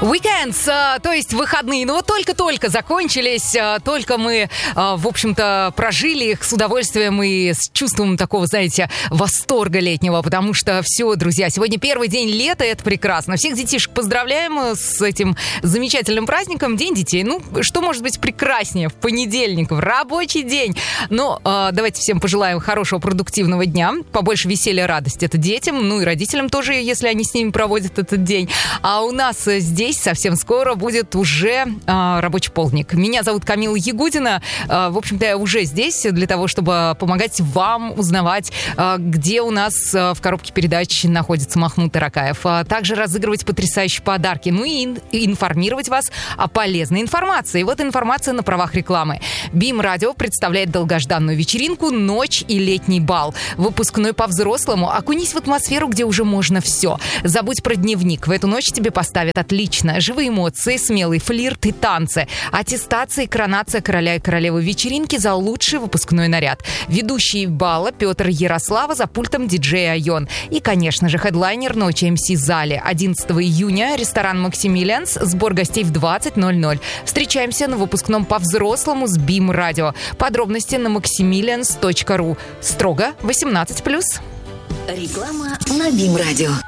Weekends, то есть выходные, но вот только-только закончились, только мы, в общем-то, прожили их с удовольствием и с чувством такого, знаете, восторга летнего, потому что все, друзья, сегодня первый день лета, это прекрасно. Всех детишек поздравляем с этим замечательным праздником, День детей. Ну, что может быть прекраснее в понедельник, в рабочий день? Но давайте всем пожелаем хорошего, продуктивного дня, побольше веселья, радости это детям, ну и родителям тоже, если они с ними проводят этот день. А у нас здесь совсем скоро будет уже рабочий полдник. Меня зовут Камила Ягудина. В общем-то, я уже здесь для того, чтобы помогать вам узнавать, где у нас в коробке передач находится Махмуд Таракаев. Также разыгрывать потрясающие подарки. Ну и информировать вас о полезной информации. И вот информация на правах рекламы. БИМ Радио представляет долгожданную вечеринку «Ночь и летний бал». Выпускной по-взрослому. Окунись в атмосферу, где уже можно все. Забудь про дневник. В эту ночь тебе поставят отлично. Живые эмоции, смелый флирт и танцы. Аттестация и коронация короля и королевы вечеринки за лучший выпускной наряд. Ведущий бала Петр Ярослава, за пультом диджей Айон. И, конечно же, хедлайнер ночи МС Зале. 11 июня ресторан «Максимилианс». Сбор гостей в 20:00. Встречаемся на выпускном по-взрослому с БИМ Радио. Подробности на maximilians.ru. Строго 18+. Реклама на БИМ Радио.